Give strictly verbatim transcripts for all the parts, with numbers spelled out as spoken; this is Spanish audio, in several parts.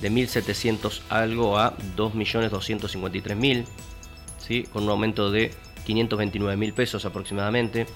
de mil setecientos algo a dos millones doscientos cincuenta y tres mil, ¿sí? Con un aumento de quinientos veintinueve mil pesos aproximadamente.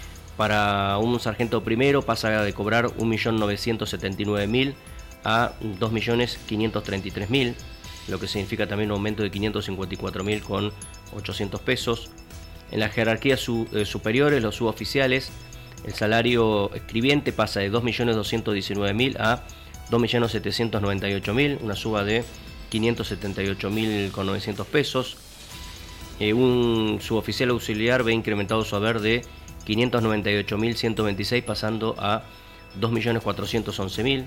Para un sargento primero pasa de cobrar un millón novecientos setenta y nueve mil a dos millones quinientos treinta y tres mil, lo que significa también un aumento de quinientos cincuenta y cuatro mil con ochocientos pesos. En las jerarquías su, eh, superiores, los suboficiales, el salario escribiente pasa de dos millones doscientos diecinueve mil a dos millones setecientos noventa y ocho mil, una suba de quinientos setenta y ocho mil con novecientos pesos. Eh, un suboficial auxiliar ve incrementado su haber de quinientos noventa y ocho mil ciento veintiséis pasando a dos millones cuatrocientos once mil.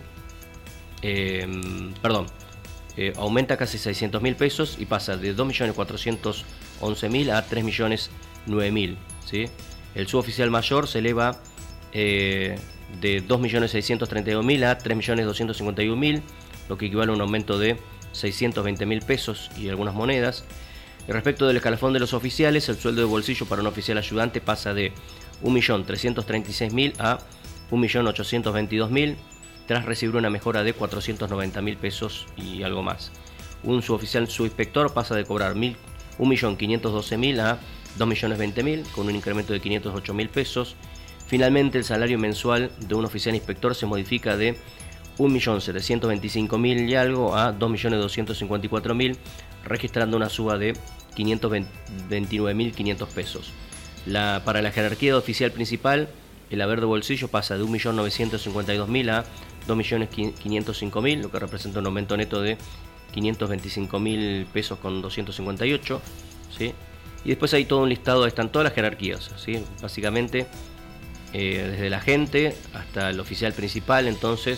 Eh, perdón, eh, aumenta casi seiscientos mil pesos y pasa de dos millones cuatrocientos once mil a tres millones nueve mil, ¿sí? El suboficial mayor se eleva eh, de dos millones seiscientos treinta y dos mil a tres millones doscientos cincuenta y uno mil, lo que equivale a un aumento de seiscientos veinte mil pesos y algunas monedas. Y respecto del escalafón de los oficiales, el sueldo de bolsillo para un oficial ayudante pasa de un millón trescientos treinta y seis mil a un millón ochocientos veintidós mil, tras recibir una mejora de cuatrocientos noventa mil pesos y algo más. Un suboficial subinspector pasa de cobrar un millón quinientos doce mil a dos millones veinte mil, con un incremento de quinientos ocho mil pesos. Finalmente, el salario mensual de un oficial inspector se modifica de un millón setecientos veinticinco mil y algo a dos millones doscientos cincuenta y cuatro mil, registrando una suba de quinientos veintinueve mil quinientos pesos. La, para la jerarquía de oficial principal, el haber de bolsillo pasa de un millón novecientos cincuenta y dos mil a dos millones quinientos cinco mil, lo que representa un aumento neto de quinientos veinticinco mil pesos con doscientos cincuenta y ocho, ¿sí? Y después hay todo un listado, están todas las jerarquías, ¿sí? Básicamente, eh, desde el agente hasta el oficial principal, entonces,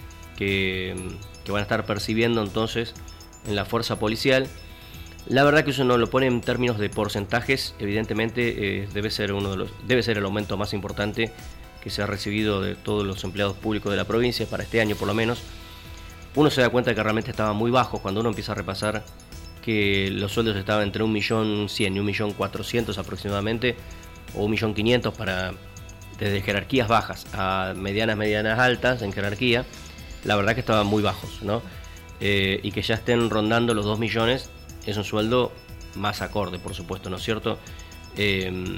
que, que van a estar percibiendo entonces en la fuerza policial. La verdad que eso no lo pone en términos de porcentajes, evidentemente eh, debe ser uno de los, debe ser el aumento más importante que se ha recibido de todos los empleados públicos de la provincia para este año por lo menos. Uno se da cuenta de que realmente estaban muy bajos cuando uno empieza a repasar que los sueldos estaban entre un millón cien y un millón cuatrocientos aproximadamente, o un millón quinientos para desde jerarquías bajas a medianas, medianas altas en jerarquía. La verdad que estaban muy bajos, ¿no? Eh, y que ya estén rondando los dos millones es un sueldo más acorde, por supuesto, ¿no es cierto? Eh,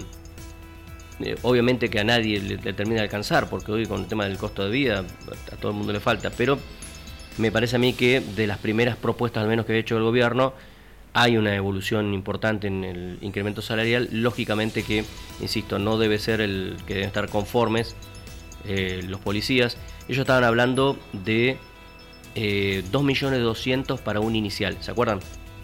eh, obviamente que a nadie le, le termina de alcanzar, porque hoy con el tema del costo de vida a todo el mundo le falta, pero me parece a mí que de las primeras propuestas al menos que ha hecho el gobierno hay una evolución importante en el incremento salarial. Lógicamente que, insisto, no debe ser el que deben estar conformes eh, los policías. Ellos estaban hablando de eh, dos millones doscientos para un inicial, ¿se acuerdan?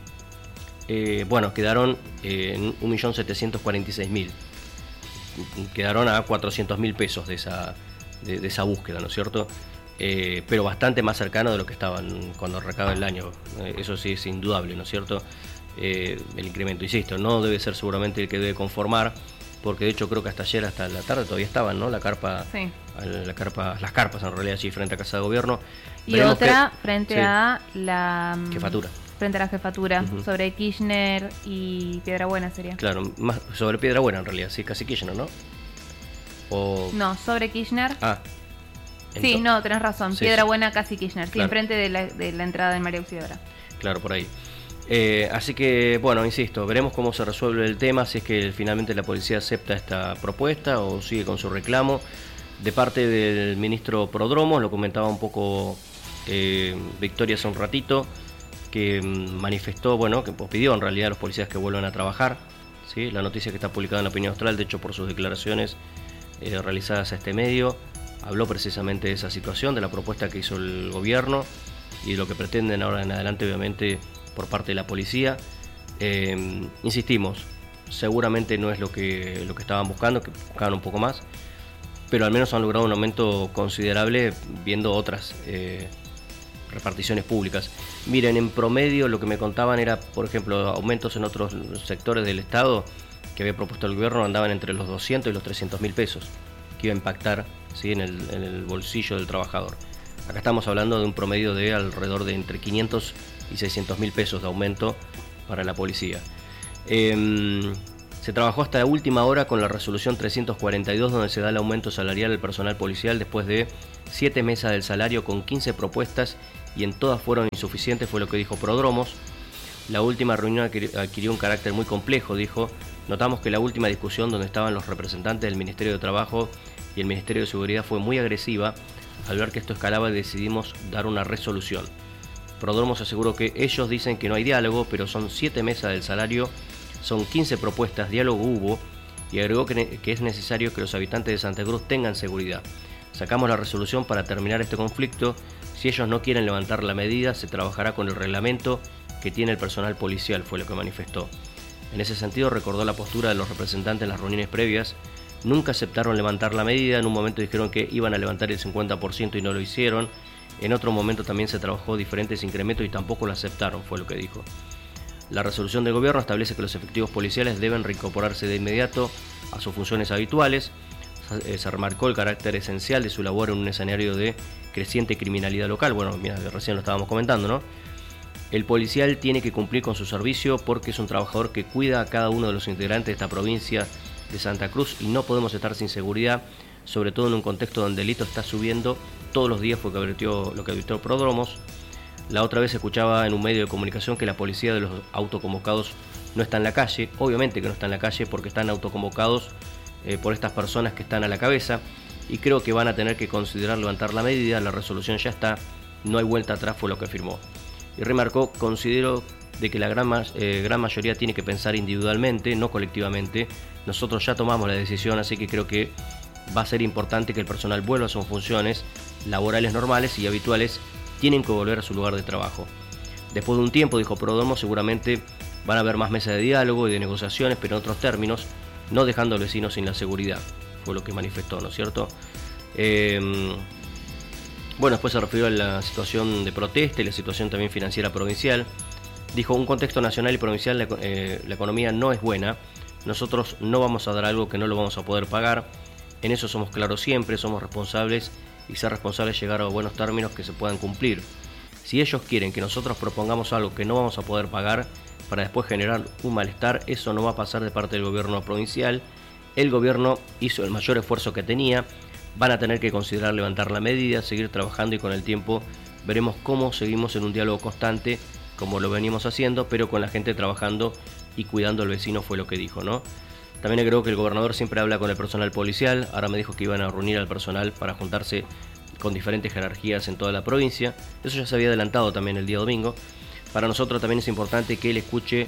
Eh, bueno, quedaron eh, en un millón setecientos cuarenta y seis mil. Quedaron a cuatrocientos mil pesos de esa, de, de esa búsqueda, ¿no es cierto? Eh, pero bastante más cercano de lo que estaban cuando arrancaba el año. Eh, eso sí es indudable, ¿no es cierto? Eh, el incremento, insisto, no debe ser seguramente el que debe conformar, porque de hecho creo que hasta ayer, hasta la tarde todavía estaban, ¿no? La carpa, sí. la carpa, las carpas en realidad allí frente a Casa de Gobierno. Y Veremos otra que, frente sí, a la jefatura. Frente a la jefatura, Uh-huh. sobre Kirchner y Piedrabuena sería. Claro, más sobre Piedrabuena en realidad, sí, casi Kirchner, ¿no? O... No, sobre Kirchner. Ah. Sí, no, tenés razón. Sí, Piedrabuena, sí. Casi Kirchner. Sí, Claro. enfrente de la, de la entrada de María Auxiliadora. Claro, por ahí. Eh, así que, bueno, insisto, veremos cómo se resuelve el tema, si es que finalmente la policía acepta esta propuesta o sigue con su reclamo. De parte del ministro Prodromo, lo comentaba un poco eh, Victoria hace un ratito, que manifestó, bueno, que pidió en realidad a los policías que vuelvan a trabajar, ¿sí? La noticia que está publicada en la Opinión Austral, de hecho por sus declaraciones eh, realizadas a este medio, habló precisamente de esa situación, de la propuesta que hizo el gobierno y de lo que pretenden ahora en adelante, obviamente, por parte de la policía. Eh, insistimos, seguramente no es lo que, lo que estaban buscando, que buscaban un poco más, pero al menos han logrado un aumento considerable viendo otras eh, reparticiones públicas. Miren, en promedio lo que me contaban era, por ejemplo, aumentos en otros sectores del Estado que había propuesto el gobierno andaban entre los doscientos y los trescientos mil pesos, que iba a impactar, ¿sí? en, el, en el bolsillo del trabajador. Acá estamos hablando de un promedio de alrededor de entre quinientos y seiscientos mil pesos de aumento para la policía. Eh, Se trabajó hasta la última hora con la resolución trescientos cuarenta y dos, donde se da el aumento salarial al personal policial después de siete mesas del salario con quince propuestas y en todas fueron insuficientes, fue lo que dijo Prodromos. La última reunión adquirió un carácter muy complejo, dijo. Notamos que la última discusión donde estaban los representantes del Ministerio de Trabajo y el Ministerio de Seguridad fue muy agresiva. Al ver que esto escalaba decidimos dar una resolución. Prodromos aseguró que ellos dicen que no hay diálogo, pero son siete mesas del salario, son quince propuestas, diálogo hubo, y agregó que, que es necesario que los habitantes de Santa Cruz tengan seguridad. Sacamos la resolución para terminar este conflicto. Si ellos no quieren levantar la medida, se trabajará con el reglamento que tiene el personal policial, fue lo que manifestó. En ese sentido recordó la postura de los representantes en las reuniones previas. Nunca aceptaron levantar la medida, en un momento dijeron que iban a levantar el cincuenta por ciento y no lo hicieron. En otro momento también se trabajó diferentes incrementos y tampoco lo aceptaron, fue lo que dijo. La resolución del gobierno establece que los efectivos policiales deben reincorporarse de inmediato a sus funciones habituales. Se remarcó el carácter esencial de su labor en un escenario de creciente criminalidad local. Bueno, mira, recién lo estábamos comentando, ¿no? El policial tiene que cumplir con su servicio porque es un trabajador que cuida a cada uno de los integrantes de esta provincia de Santa Cruz y no podemos estar sin seguridad, sobre todo en un contexto donde el delito está subiendo todos los días, fue lo que advirtió, lo que advirtió Prodromos. La otra vez escuchaba en un medio de comunicación que la policía de los autoconvocados no está en la calle. Obviamente que no está en la calle porque están autoconvocados eh, por estas personas que están a la cabeza y creo que van a tener que considerar levantar la medida. La resolución ya está, no hay vuelta atrás, fue lo que afirmó. Y remarcó, considero de que la gran, eh, gran mayoría tiene que pensar individualmente, no colectivamente. Nosotros ya tomamos la decisión, así que creo que va a ser importante que el personal vuelva a sus funciones laborales normales y habituales, tienen que volver a su lugar de trabajo. Después de un tiempo, dijo Prodromos, seguramente van a haber más mesas de diálogo y de negociaciones, pero en otros términos, no dejando a los vecinos sin la seguridad, fue lo que manifestó, ¿no es cierto? Eh, bueno, después se refirió a la situación de protesta y la situación también financiera provincial. Dijo, un contexto nacional y provincial, la, eh, la economía no es buena, nosotros no vamos a dar algo que no lo vamos a poder pagar, en eso somos claros siempre, somos responsables y ser responsables es llegar a buenos términos que se puedan cumplir. Si ellos quieren que nosotros propongamos algo que no vamos a poder pagar para después generar un malestar, eso no va a pasar de parte del gobierno provincial. El gobierno hizo el mayor esfuerzo que tenía, van a tener que considerar levantar la medida, seguir trabajando y con el tiempo veremos cómo seguimos en un diálogo constante como lo venimos haciendo, pero con la gente trabajando y cuidando al vecino, fue lo que dijo, ¿no? También creo que el gobernador siempre habla con el personal policial, ahora me dijo que iban a reunir al personal para juntarse con diferentes jerarquías en toda la provincia, eso ya se había adelantado también el día domingo. Para nosotros también es importante que él escuche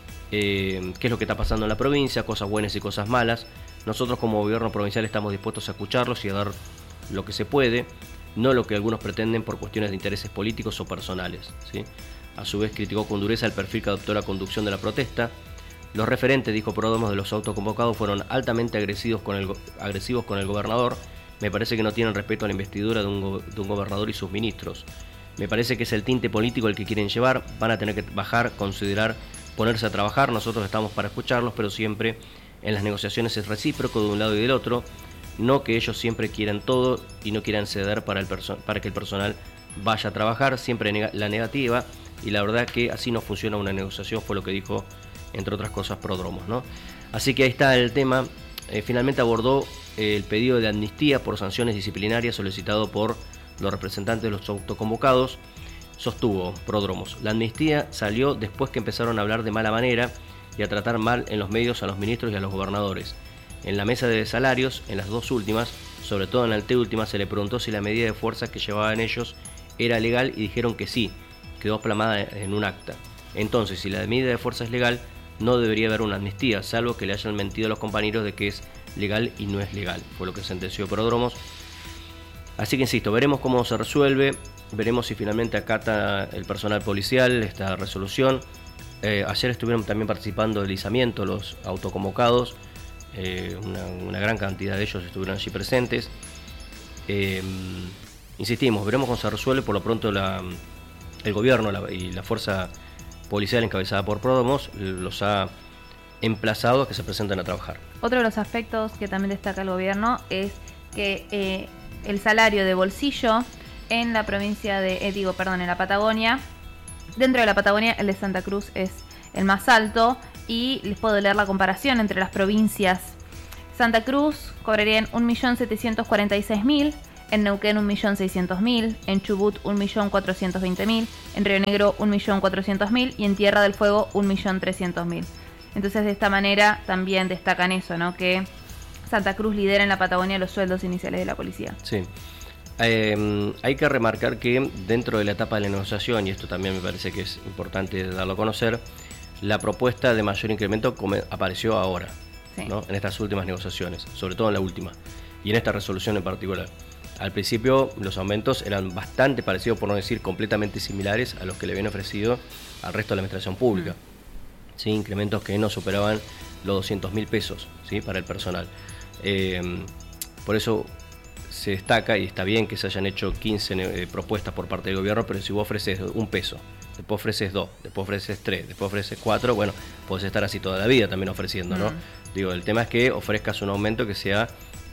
eh, qué es lo que está pasando en la provincia, cosas buenas y cosas malas. Nosotros como gobierno provincial estamos dispuestos a escucharlos y a dar lo que se puede, no lo que algunos pretenden por cuestiones de intereses políticos o personales, ¿sí? A su vez criticó con dureza el perfil que adoptó la conducción de la protesta. Los referentes, dijo Prodromos, de los autoconvocados fueron altamente agresivos con el, agresivos con el gobernador. Me parece que no tienen respeto a la investidura de un, de un gobernador y sus ministros. Me parece que es el tinte político el que quieren llevar. Van a tener que bajar, considerar, ponerse a trabajar. Nosotros estamos para escucharlos, pero siempre en las negociaciones es recíproco de un lado y del otro. No que ellos siempre quieran todo y no quieran ceder para, el perso- para que el personal vaya a trabajar. Siempre neg- la negativa. Y la verdad que así no funciona una negociación, fue lo que dijo, entre otras cosas, Prodromos, ¿no? Así que ahí está el tema. Eh, finalmente abordó eh, el pedido de amnistía por sanciones disciplinarias solicitado por los representantes de los autoconvocados. Sostuvo Prodromos, la amnistía salió después que empezaron a hablar de mala manera y a tratar mal en los medios a los ministros y a los gobernadores. En la mesa de salarios, en las dos últimas, sobre todo en la anteúltima, se le preguntó si la medida de fuerza que llevaban ellos era legal y dijeron que sí, quedó plasmada en un acta. Entonces, si la medida de fuerza es legal, no debería haber una amnistía, salvo que le hayan mentido a los compañeros de que es legal y no es legal, fue lo que sentenció Prodromos. Así que insisto, veremos cómo se resuelve, veremos si finalmente acata el personal policial esta resolución. Eh, ayer estuvieron también participando del izamiento los autoconvocados, eh, una, una gran cantidad de ellos estuvieron allí presentes. Eh, insistimos, veremos cómo se resuelve. Por lo pronto la, el gobierno la, y la fuerza policial encabezada por Prodromos los ha emplazado a que se presenten a trabajar. Otro de los aspectos que también destaca el gobierno es que eh, el salario de bolsillo en la provincia de, eh, digo, perdón, en la Patagonia, dentro de la Patagonia el de Santa Cruz es el más alto y les puedo leer la comparación entre las provincias. Santa Cruz cobrarían un millón setecientos cuarenta y seis mil, en Neuquén un millón seiscientos mil, en Chubut un millón cuatrocientos veinte mil, en Río Negro un millón cuatrocientos mil y en Tierra del Fuego un millón trescientos mil. Entonces de esta manera también destacan eso, ¿no? Que Santa Cruz lidera en la Patagonia los sueldos iniciales de la policía. Sí. Eh, hay que remarcar que dentro de la etapa de la negociación, y esto también me parece que es importante darlo a conocer, la propuesta de mayor incremento apareció ahora, sí, ¿no? En estas últimas negociaciones, sobre todo en la última, y en esta resolución en particular. Al principio los aumentos eran bastante parecidos, por no decir completamente similares, a los que le habían ofrecido al resto de la administración pública. Mm. Sí, incrementos que no superaban los doscientos mil pesos, ¿sí?, para el personal. Eh, por eso se destaca, y está bien que se hayan hecho quince eh, propuestas por parte del gobierno, pero si vos ofreces un peso, después ofreces dos, después ofreces tres, después ofreces cuatro, bueno, podés estar así toda la vida también ofreciendo, ¿no? Mm. Digo, el tema es que ofrezcas un aumento que sea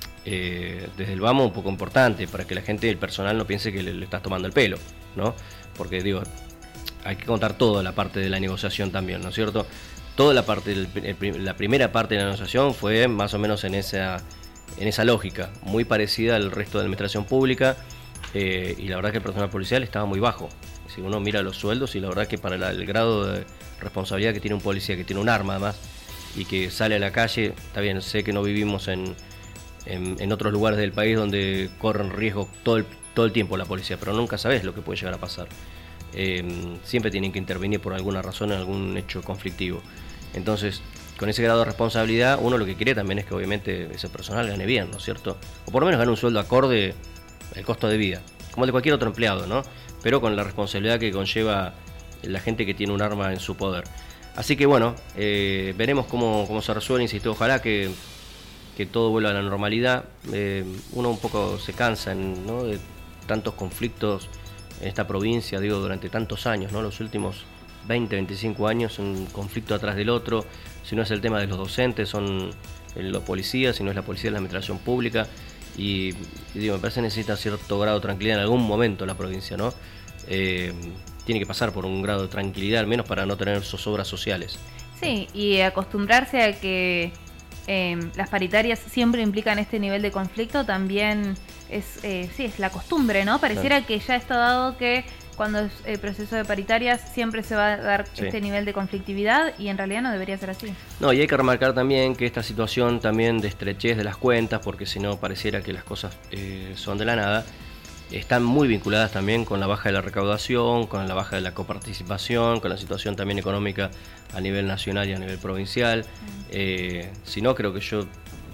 eh, desde el vamos un poco importante, para que la gente, el personal, no piense que le, le estás tomando el pelo, ¿no? Porque, digo, hay que contar toda la parte de la negociación también, ¿no es cierto? Toda la parte, del, el, la primera parte de la negociación fue más o menos en esa... en esa lógica, muy parecida al resto de la administración pública, eh, y la verdad que el personal policial estaba muy bajo. Si uno mira los sueldos, y la verdad que para la, el grado de responsabilidad que tiene un policía, que tiene un arma además, y que sale a la calle, está bien, sé que no vivimos en, en, en otros lugares del país donde corren riesgo todo el, todo el tiempo la policía, pero nunca sabes lo que puede llegar a pasar. Eh, siempre tienen que intervenir por alguna razón en algún hecho conflictivo. Entonces, con ese grado de responsabilidad, uno lo que quiere también es que obviamente ese personal gane bien, ¿no es cierto? O por lo menos gane un sueldo acorde al costo de vida, como el de cualquier otro empleado, ¿no? Pero con la responsabilidad que conlleva la gente que tiene un arma en su poder. Así que bueno, eh, veremos cómo, cómo se resuelve, insisto, ojalá que, que todo vuelva a la normalidad. Eh, uno un poco se cansa, ¿no?, de tantos conflictos en esta provincia, digo, durante tantos años, ¿no? Los últimos veinte, veinticinco años, un conflicto atrás del otro. Si no es el tema de los docentes, son los policías, si no es la policía, es la administración pública. Y, y digo, me parece que necesita cierto grado de tranquilidad en algún momento la provincia, ¿no? Eh, tiene que pasar por un grado de tranquilidad, al menos para no tener zozobras sociales. Sí, y acostumbrarse a que eh, las paritarias siempre implican este nivel de conflicto, también es, eh, sí, es la costumbre, ¿no? Pareciera claro. que ya está dado que cuando es el proceso de paritarias siempre se va a dar sí. este nivel de conflictividad, y en realidad no debería ser así. No, y hay que remarcar también que esta situación también de estrechez de las cuentas, porque si no pareciera que las cosas eh, son de la nada, están muy vinculadas también con la baja de la recaudación, con la baja de la coparticipación, con la situación también económica a nivel nacional y a nivel provincial. Mm. Eh, si no, creo que yo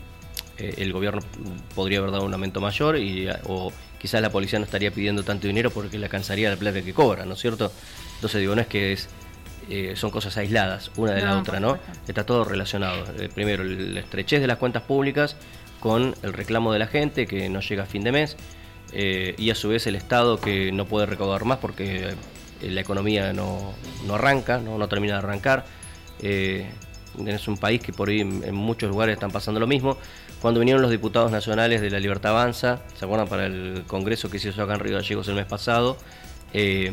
eh, el gobierno podría haber dado un aumento mayor, y o quizás la policía no estaría pidiendo tanto dinero porque le alcanzaría la plata que cobra, ¿no es cierto? Entonces digo, no es que es, eh, son cosas aisladas una de no, la otra, ¿no? Está todo relacionado. Eh, primero, la estrechez de las cuentas públicas con el reclamo de la gente que no llega a fin de mes, eh, y a su vez el Estado que no puede recaudar más porque eh, la economía no, no arranca, no, no termina de arrancar. Eh, es un país que por ahí en, en muchos lugares están pasando lo mismo. Cuando vinieron los diputados nacionales de La Libertad Avanza, ¿se acuerdan? Para el congreso que se hizo acá en Río Gallegos el mes pasado, eh,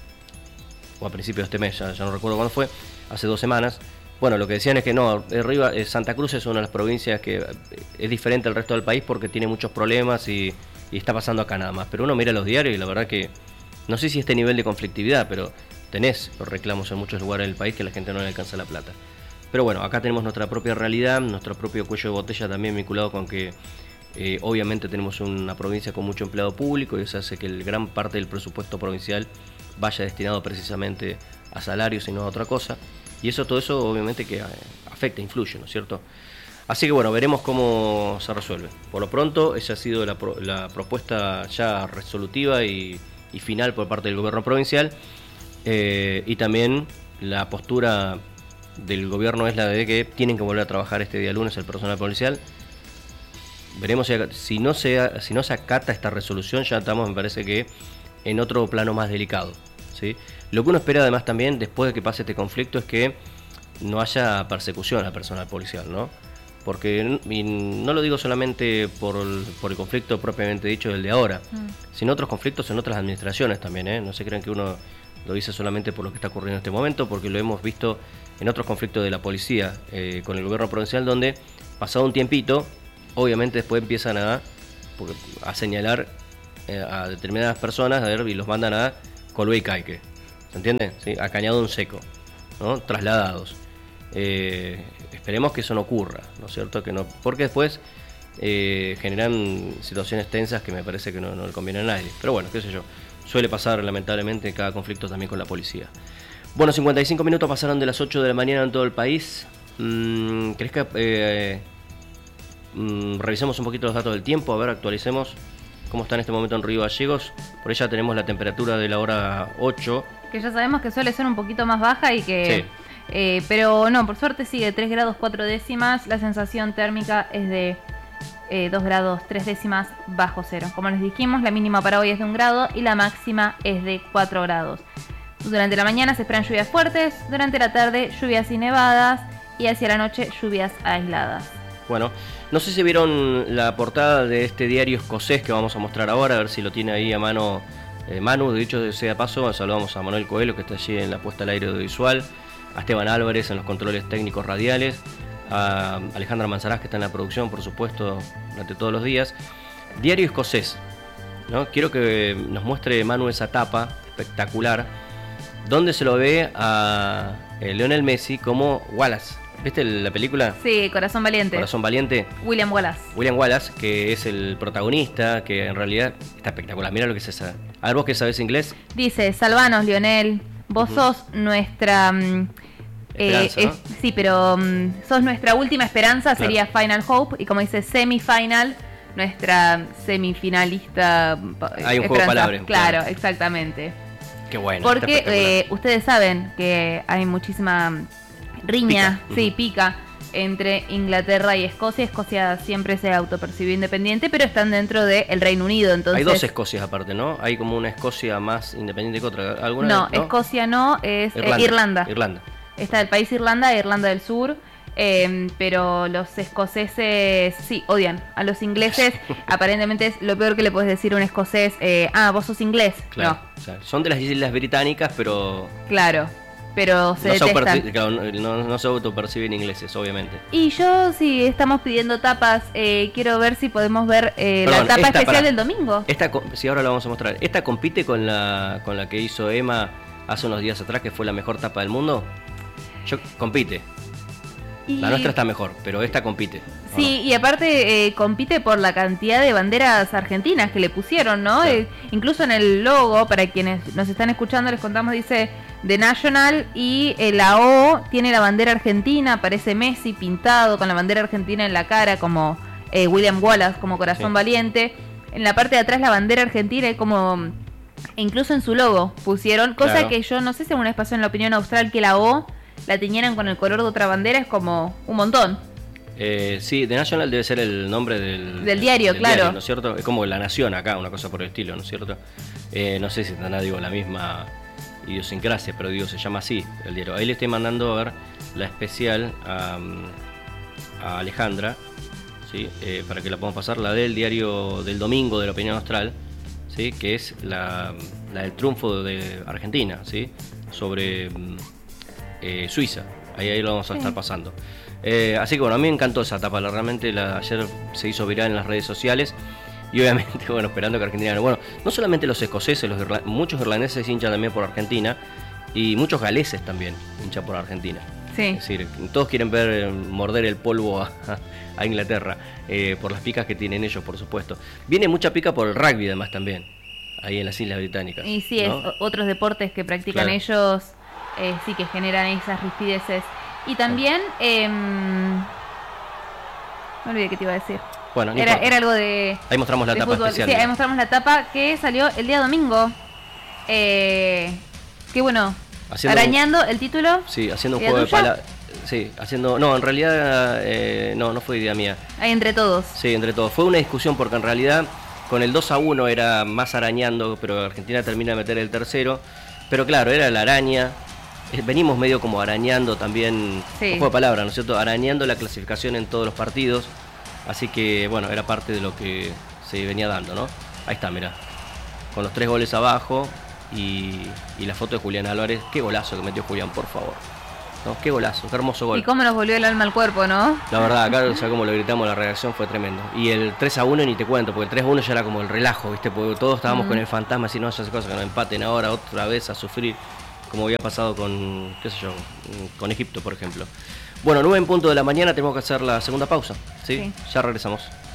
o a principios de este mes, ya, ya no recuerdo cuándo fue, hace dos semanas. Bueno, lo que decían es que no, Río, eh, Santa Cruz es una de las provincias que es diferente al resto del país porque tiene muchos problemas y, y está pasando acá nada más. Pero uno mira los diarios y la verdad que, no sé si este nivel de conflictividad, pero tenés los reclamos en muchos lugares del país que la gente no le alcanza la plata. Pero bueno, acá tenemos nuestra propia realidad, nuestro propio cuello de botella también vinculado con que eh, obviamente tenemos una provincia con mucho empleado público, y eso hace que el gran parte del presupuesto provincial vaya destinado precisamente a salarios y no a otra cosa. Y eso, todo eso obviamente que afecta, influye, ¿no es cierto? Así que bueno, veremos cómo se resuelve. Por lo pronto, esa ha sido la, pro, la propuesta ya resolutiva y, y final por parte del gobierno provincial, eh, y también la postura del gobierno es la de que tienen que volver a trabajar este día lunes el personal policial. Veremos si, si, no se, si no se acata esta resolución, ya estamos, me parece que, en otro plano más delicado, ¿sí? Lo que uno espera además también, después de que pase este conflicto, es que no haya persecución al personal policial, ¿no? Porque, y no lo digo solamente por el, por el conflicto propiamente dicho del de ahora, mm. sino otros conflictos en otras administraciones también, ¿eh? No se crean que uno lo dice solamente por lo que está ocurriendo en este momento, porque lo hemos visto en otros conflictos de la policía eh, con el gobierno provincial, donde pasado un tiempito, obviamente después empiezan a, a señalar eh, a determinadas personas, a ver, y los mandan a Colue y Caique, ¿se entiende? ¿Sí? A Cañado en Seco, ¿no? Trasladados. Eh, esperemos que eso no ocurra, ¿no es cierto? Que no, porque después eh, generan situaciones tensas que me parece que no, no le conviene a nadie. Pero bueno, qué sé yo, suele pasar lamentablemente en cada conflicto también con la policía. Bueno, cincuenta y cinco minutos pasaron de las ocho de la mañana en todo el país. Mm, ¿Querés que eh, mm, revisemos un poquito los datos del tiempo? A ver, actualicemos cómo está en este momento en Río Gallegos. Por ella tenemos la temperatura de la hora ocho. Que ya sabemos que suele ser un poquito más baja y que... Sí. Eh, pero no, por suerte sigue tres grados cuatro décimas. La sensación térmica es de eh, dos grados tres décimas bajo cero. Como les dijimos, la mínima para hoy es de un grado y la máxima es de cuatro grados. Durante la mañana se esperan lluvias fuertes, durante la tarde lluvias y nevadas y hacia la noche lluvias aisladas. Bueno, no sé si vieron la portada de este diario escocés que vamos a mostrar ahora, a ver si lo tiene ahí a mano eh, Manu. De dicho sea paso, saludamos a Manuel Coelho, que está allí en la puesta al aire audiovisual, a Esteban Álvarez en los controles técnicos radiales, a Alejandra Manzarás, que está en la producción, por supuesto, durante todos los días. Diario escocés, ¿no? Quiero que nos muestre Manu esa tapa espectacular, donde se lo ve a eh, Lionel Messi como Wallace. ¿Viste la película? Sí, Corazón Valiente. Corazón Valiente. William Wallace. William Wallace, que es el protagonista, que en realidad está espectacular. Mira lo que es esa. A ver, vos que sabés inglés. Dice, salvanos, Lionel. Vos uh-huh. sos nuestra... Um, esperanza, eh, ¿no? es, sí, pero um, sos nuestra última esperanza, claro. Sería Final Hope. Y como dice Semifinal, nuestra semifinalista. Hay un juego de palabras. Claro, claro, exactamente. Qué bueno. Porque eh, ustedes saben que hay muchísima riña, pica. sí, pica, entre Inglaterra y Escocia. Escocia siempre se autopercibió independiente, pero están dentro del Reino Unido, entonces... Hay dos Escocias aparte, ¿no? Hay como una Escocia más independiente que otra. ¿Alguna no, vez, no, Escocia no, es Irlanda. Eh, Irlanda. Irlanda. Está el país Irlanda, Irlanda del Sur, eh, pero los escoceses sí odian a los ingleses. Aparentemente es lo peor que le puedes decir a un escocés. Eh, ah, vos sos inglés. Claro, no. O sea, son de las Islas Británicas, pero... Claro. Pero se no detestan. Se claro, no, no se autoperciben ingleses, obviamente. Y yo, sí, estamos pidiendo tapas. Eh, quiero ver si podemos ver eh, Perdón, la tapa esta, especial para, del domingo. Esta, sí, ahora la vamos a mostrar. ¿Esta compite con la con la que hizo Emma hace unos días atrás, que fue la mejor tapa del mundo? Yo compite. Y... La nuestra está mejor, pero esta compite. Sí, no? Y aparte eh, compite por la cantidad de banderas argentinas que le pusieron, ¿no? Claro. Eh, incluso en el logo, para quienes nos están escuchando, les contamos, dice The National, y eh, la O tiene la bandera argentina, aparece Messi pintado con la bandera argentina en la cara, como eh, William Wallace, como Corazón sí. Valiente. En la parte de atrás la bandera argentina, como incluso en su logo pusieron, cosa claro. que yo no sé si alguna vez pasó en la opinión austral que la O la teñieran con el color de otra bandera, es como un montón. Eh, sí, The National debe ser el nombre del, del diario, del claro. Diario, ¿no es cierto? Es como La Nación acá, una cosa por el estilo, ¿no es cierto? Eh, no sé si tendrá, digo, la misma idiosincrasia, pero digo, se llama así el diario. Ahí le estoy mandando a ver la especial a, a Alejandra, ¿sí? Eh, para que la podamos pasar, la del diario del domingo de la opinión austral, ¿sí? Que es la, la del triunfo de Argentina, ¿sí? Sobre eh, Suiza. Ahí, ahí lo vamos a sí. estar pasando. Eh, así que bueno, a mí me encantó esa etapa, la, realmente la, ayer se hizo viral en las redes sociales. Y obviamente, bueno, esperando que Argentina gane. Bueno, no solamente los escoceses, los irla- muchos irlandeses hinchan también por Argentina. Y muchos galeses también hinchan por Argentina. Sí. Es decir, todos quieren ver morder el polvo a, a Inglaterra, eh, por las picas que tienen ellos, por supuesto. Viene mucha pica por el rugby además también, ahí en las Islas Británicas. Y sí, ¿no? es otros deportes que practican claro. ellos, eh, sí que generan esas rispideces. Y también, eh, me olvidé qué te iba a decir. Bueno, era, era algo de... Ahí mostramos la tapa fútbol. especial. Sí, ahí mostramos la tapa que salió el día domingo. Eh, que bueno, haciendo, arañando el título. Sí, haciendo un juego de palabras. Sí, haciendo... No, en realidad eh, no, no fue idea mía. Ahí entre todos. Sí, entre todos. Fue una discusión porque en realidad con el dos a uno era más arañando, pero Argentina termina de meter el tercero. Pero claro, era la araña. Venimos medio como arañando también, sí. un juego de palabras, ¿no es cierto? Arañando la clasificación en todos los partidos. Así que, bueno, era parte de lo que se venía dando, ¿no? Ahí está, mirá. Con los tres goles abajo, y, y la foto de Julián Álvarez. Qué golazo que metió Julián, por favor. ¿No? Qué golazo, qué hermoso gol. Y cómo nos volvió el alma al cuerpo, ¿no? La verdad, acá, o sea, como lo gritamos, la reacción fue tremendo. Y el tres a uno ni te cuento, porque el tres a uno ya era como el relajo, ¿viste? Porque todos estábamos mm. con el fantasma, así no, ya hace cosas que nos empaten ahora, otra vez a sufrir, como había pasado con, qué sé yo, con Egipto, por ejemplo. Bueno, nueve en punto de la mañana, tenemos que hacer la segunda pausa, ¿sí? Sí. Ya regresamos.